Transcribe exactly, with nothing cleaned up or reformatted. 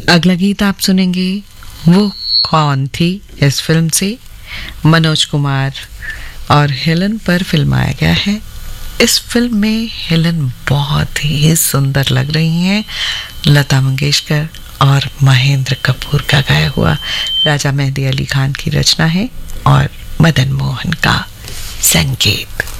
अगला गीत आप सुनेंगे वो कौन थी इस फिल्म से। मनोज कुमार और हेलन पर फिल्माया गया है। इस फिल्म में हेलन बहुत ही सुंदर लग रही हैं। लता मंगेशकर और महेंद्र कपूर का गाया हुआ, राजा मेहंदी अली खान की रचना है और मदन मोहन का संगीत।